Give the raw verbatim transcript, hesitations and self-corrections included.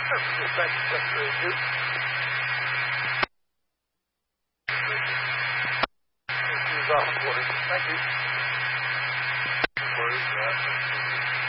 Yes, thank you. That's very good. Thank you. Thank you. Where is that?